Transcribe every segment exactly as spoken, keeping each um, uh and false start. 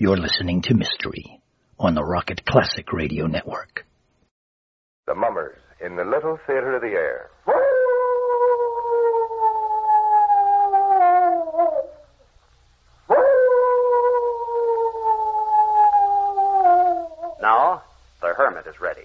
You're listening to Mystery on the Rocket Classic Radio Network. The Mummers in the Little Theater of the Air. Now, the Hermit is ready.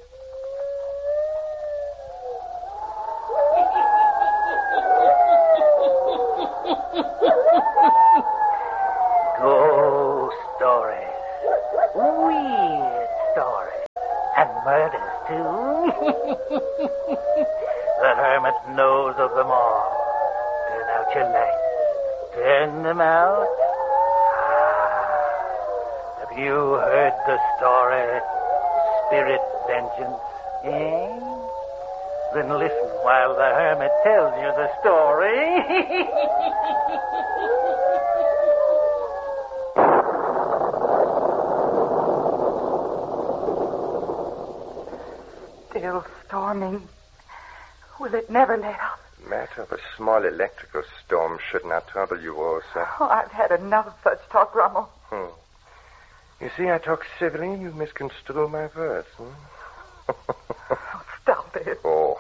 Ghost stories. Weird stories. And murders, too. The Hermit knows of them all. Turn out your lights. Turn them out. Ah. Have you heard the story, Spirit Vengeance? Eh? Then listen while the Hermit tells you the story. Still storming. Will it never let up? Matter of a small electrical storm should not trouble you, Rosa. Oh, I've had enough of such talk, Rummel. Hmm. You see, I talk civilly, you misconstrue my words. Hmm? Oh, stop it. Oh.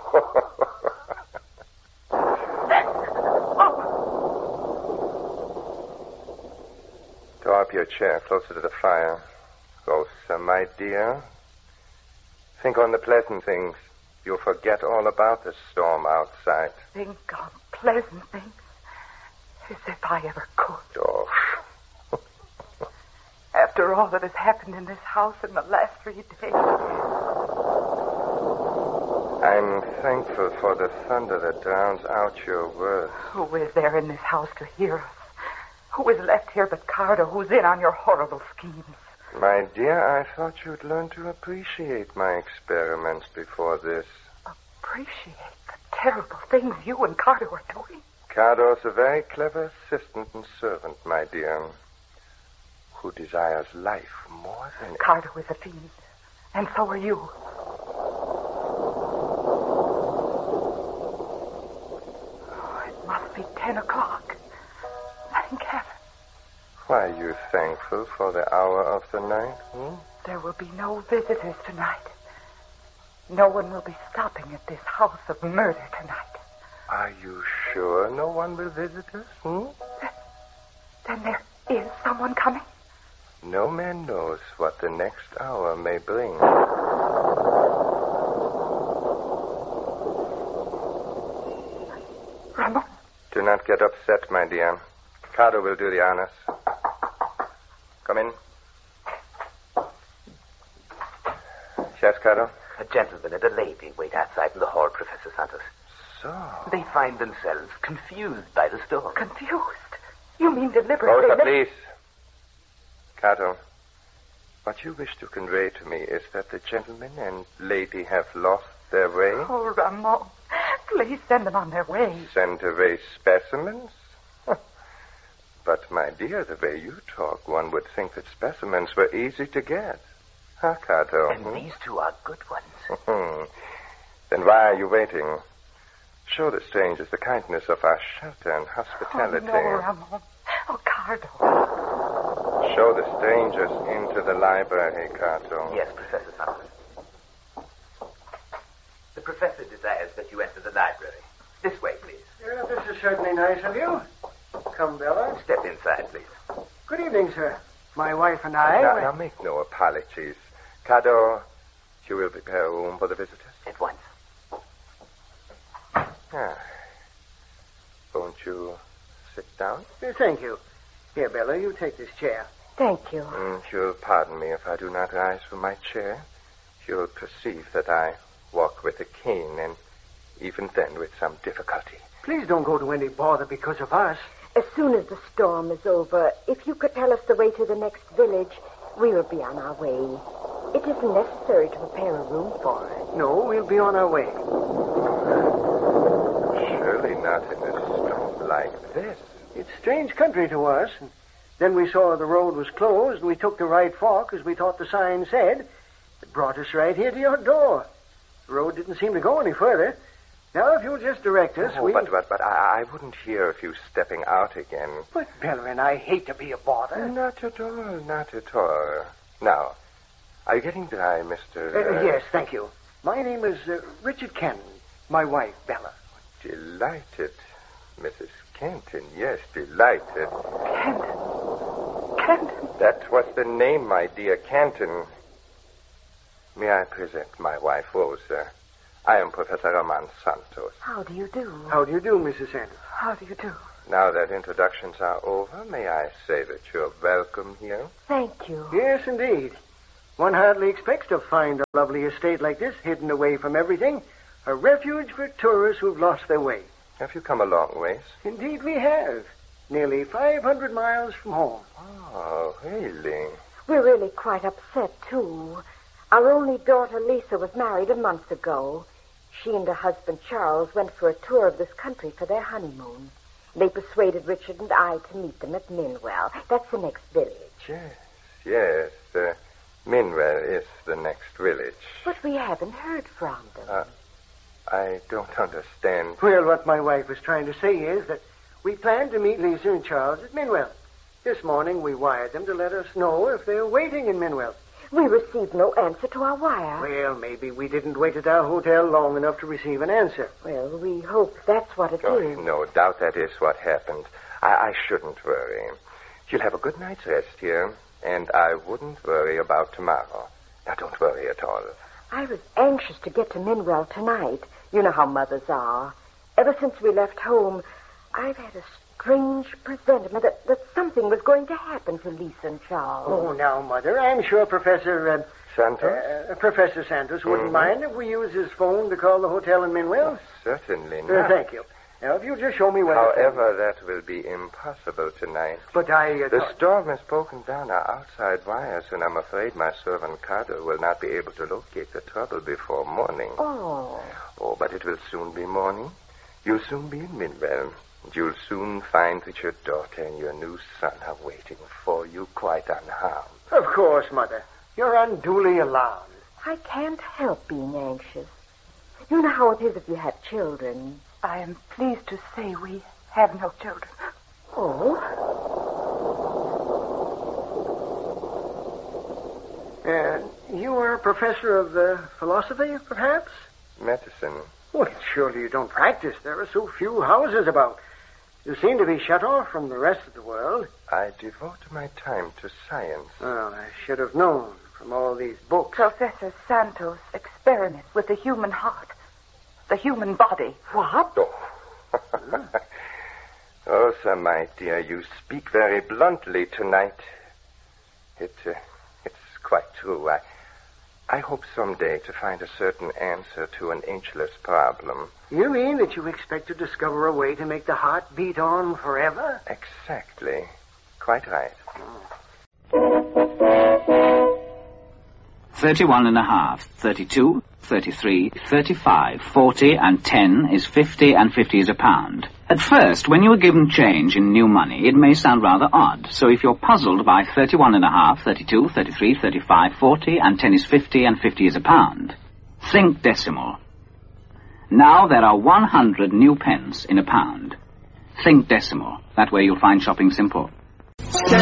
Draw up your chair closer to the fire. Rosa, my dear. Think on the pleasant things. You'll forget all about the storm outside. Think on pleasant things. As if I ever could. Oh. After all that has happened in this house in the last three days. I'm thankful for the thunder that drowns out your words. Who is there in this house to hear us? Who is left here but Carter, who's in on your horrible schemes? My dear, I thought you'd learn to appreciate my experiments before this. Appreciate the terrible things you and Carter are doing? Carter's a very clever assistant and servant, my dear, who desires life more than... Carter was a fiend, and so are you. Oh, it must be ten o'clock. Thank heaven. Why are you thankful for the hour of the night? Hmm? There will be no visitors tonight. No one will be stopping at this house of murder tonight. Are you sure no one will visit us? Hmm? Then there is someone coming? No man knows what the next hour may bring. Ramon? Do not get upset, my dear. Carter will do the honors. Come in. Yes, Carter? A gentleman and a lady wait outside in the hall, Professor Santos. So? They find themselves confused by the storm. Confused? You mean deliberately... Rosa, please. Carter, what you wish to convey to me is that the gentleman and lady have lost their way? Oh, Ramon, please send them on their way. Send away specimens? But, my dear, the way you talk, one would think that specimens were easy to get. Huh, Carter? And hmm? these two are good ones. Then why are you waiting? Show the strangers the kindness of our shelter and hospitality. Oh, no, Ramon. Oh, Carter. Show the strangers into the library, Carter. Yes, Professor Santos. The professor desires that you enter the library. This way, please. Yeah, this is certainly nice of you. Come, Bella. Step inside, please. Good evening, sir. My wife and I... Now, now make no apologies. Carter, you will prepare a room for the visitors? At once. Ah. Won't you sit down? Uh, thank you. Here, Bella, you take this chair. Thank you. Mm, you'll pardon me if I do not rise from my chair. You'll perceive that I walk with a cane, and even then with some difficulty. Please don't go to any bother because of us. As soon as the storm is over, if you could tell us the way to the next village, we will be on our way. It isn't necessary to prepare a room for us. No, we'll be on our way. Surely not in a storm like this. It's strange country to us. And then we saw the road was closed, and we took the right fork, as we thought the sign said. It brought us right here to your door. The road didn't seem to go any further. Now, if you'll just direct us, Oh, we... but, but, but I, I wouldn't hear of you stepping out again. But, Bellerin, I hate to be a bother. Not at all, not at all. Now, are you getting dry, Mister... Uh, Uh, yes, thank you. My name is uh, Richard Kenton. My wife, Bella. Delighted. Missus Kenton, yes, delighted. Kenton. Kenton. That was the name, my dear, Kenton. May I present my wife, Rosa? I am Professor Roman Santos. How do you do? How do you do, Missus Sanders? How do you do? Now that introductions are over, may I say that you're welcome here? Thank you. Yes, indeed. One hardly expects to find a lovely estate like this, hidden away from everything. A refuge for tourists who've lost their way. Have you come a long ways? Indeed we have. Nearly five hundred miles from home. Oh, really? We're really quite upset, too. Our only daughter, Lisa, was married a month ago. She and her husband, Charles, went for a tour of this country for their honeymoon. They persuaded Richard and I to meet them at Minwell. That's the next village. Yes, yes. Uh, Minwell is the next village. But we haven't heard from them. Uh, I don't understand. Well, what my wife was trying to say is that we planned to meet Lisa and Charles at Minwell. This morning we wired them to let us know if they're waiting in Minwell. We received no answer to our wire. Well, maybe we didn't wait at our hotel long enough to receive an answer. Well, we hope that's what it Oh, is. no doubt that is what happened. I, I shouldn't worry. You'll have a good night's rest here, and I wouldn't worry about tomorrow. Now, don't worry at all. I was anxious to get to Minwell tonight. You know how mothers are. Ever since we left home, I've had a strange presentiment that, that something was going to happen to Lisa and Charles. Oh, now, Mother, I'm sure Professor... Uh, Santos? Uh, Professor Santos wouldn't Mhm. mind if we use his phone to call the hotel in Minwell. Certainly Uh, not. thank you. Now, if you'll just show me where... However, that will be impossible tonight. But I... Uh, The thought- storm has broken down our outside wires, and I'm afraid my servant Carter will not be able to locate the trouble before morning. Oh. Oh, but it will soon be morning. You'll soon be in Minwell. And you'll soon find that your daughter and your new son are waiting for you quite unharmed. Of course, Mother. You're unduly alarmed. I can't help being anxious. You know how it is if you have children. I am pleased to say we have no children. Oh? Uh, you are a professor of uh, philosophy, perhaps? Medicine. Well, surely you don't practice. There are so few houses about. You seem to be shut off from the rest of the world. I devote my time to science. Well, I should have known from all these books. Professor Santos experiments with the human heart, the human body. What? Oh. Oh, sir, my dear, you speak very bluntly tonight. It, uh, it's quite true. I, I hope someday to find a certain answer to an ageless problem. You mean that you expect to discover a way to make the heart beat on forever? Exactly. Quite right. Thirty-one and a half, thirty-two, thirty-three, thirty-five, forty, and ten is fifty, and fifty is a pound. At first, when you are given change in new money, it may sound rather odd. So if you're puzzled by thirty-one and a half, thirty-two, thirty-three, thirty-five, forty, and ten is fifty, and fifty is a pound, think decimal. Now there are one hundred new pence in a pound. Think decimal. That way you'll find shopping simple. Stand